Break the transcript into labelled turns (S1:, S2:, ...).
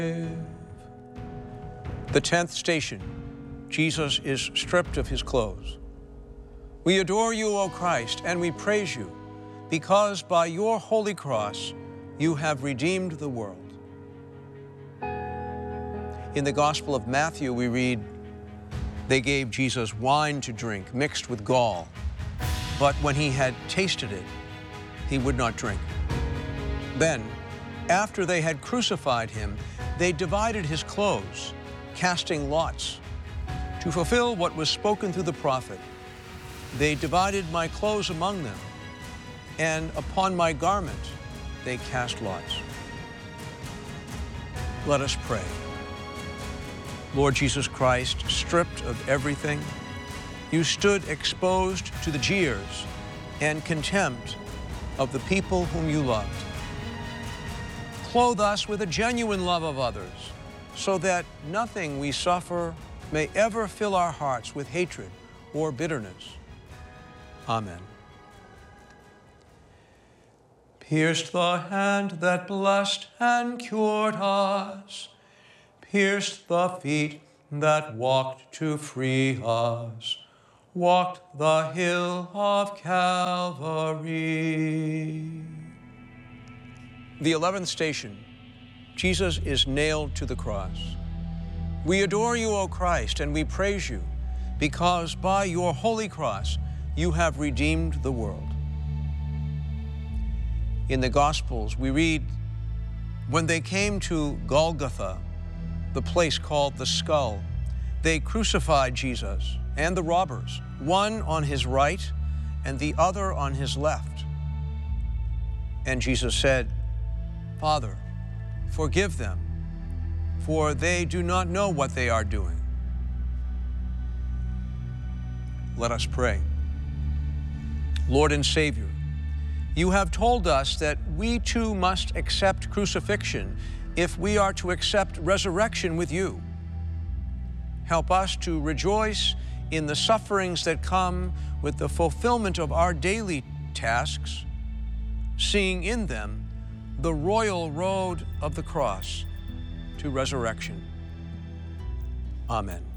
S1: The 10th station, Jesus is stripped of his clothes. We adore you, O Christ, and we praise you, because by your holy cross you have redeemed the world. In the Gospel of Matthew, we read, they gave Jesus wine to drink mixed with gall, but when he had tasted it, he would not drink. Then, after they had crucified him, they divided his clothes, casting lots. To fulfill what was spoken through the prophet, they divided my clothes among them, and upon my garment they cast lots. Let us pray. Lord Jesus Christ, stripped of everything, you stood exposed to the jeers and contempt of the people whom you loved. Clothe us with a genuine love of others, so that nothing we suffer may ever fill our hearts with hatred or bitterness. Amen. Pierced the hand that blessed and cured us, pierced the feet that walked to free us, walked the hill of Calvary. The 11th station, Jesus is nailed to the cross. We adore you, O Christ, and we praise you, because by your holy cross you have redeemed the world. In the Gospels, we read, when they came to Golgotha, the place called the Skull, they crucified Jesus and the robbers, one on his right and the other on his left. And Jesus said, Father, forgive them, for they do not know what they are doing. Let us pray. Lord and Savior, you have told us that we too must accept crucifixion if we are to accept resurrection with you. Help us to rejoice in the sufferings that come with the fulfillment of our daily tasks, seeing in them the royal road of the cross to resurrection. Amen.